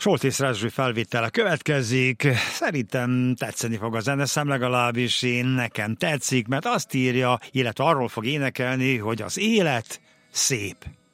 Soltész Rezső felvétele következik. Szerintem tetszeni fog a zeneszám, legalábbis nekem tetszik, mert azt írja, illetve arról fog énekelni, hogy az élet szép.